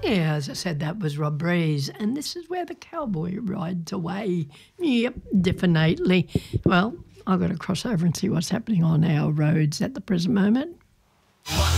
Yeah, as I said, that was Rob Breeze, and this is where the cowboy rides away. Yep, definitely. Well, I've got to cross over and see what's happening on our roads at the present moment.